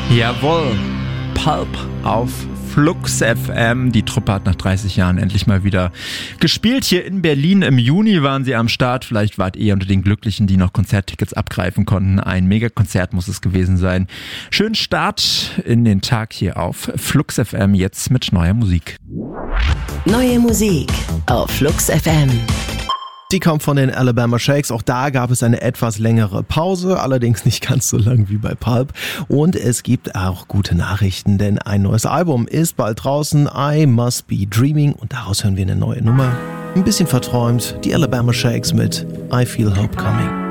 Jawohl, Pulp auf Flux FM. Die Truppe hat nach 30 Jahren endlich mal wieder gespielt. Hier in Berlin im Juni waren sie am Start. Vielleicht wart ihr unter den Glücklichen, die noch Konzerttickets abgreifen konnten. Ein Megakonzert muss es gewesen sein. Schönen Start in den Tag hier auf Flux FM, jetzt mit neuer Musik. Neue Musik auf Flux FM. Die kommt von den Alabama Shakes. Auch da gab es eine etwas längere Pause, allerdings nicht ganz so lang wie bei Pulp. Und es gibt auch gute Nachrichten, denn ein neues Album ist bald draußen. I Must Be Dreaming. Und daraus hören wir eine neue Nummer. Ein bisschen verträumt. Die Alabama Shakes mit I Feel Hope Coming.